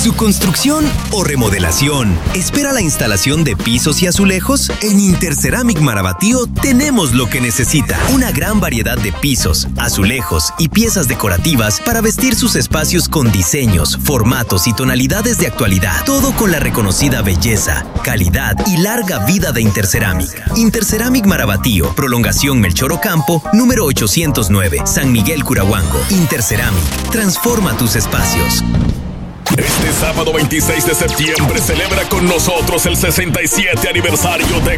¿Su construcción o remodelación espera la instalación de pisos y azulejos? En Interceramic Marabatío tenemos lo que necesita. Una gran variedad de pisos, azulejos y piezas decorativas para vestir sus espacios con diseños, formatos y tonalidades de actualidad. Todo con la reconocida belleza, calidad y larga vida de Interceramic. Interceramic Marabatío, Prolongación Melchor Ocampo, número 809, San Miguel, Curahuango. Interceramic, transforma tus espacios. Este sábado 26 de septiembre celebra con nosotros el 67 aniversario de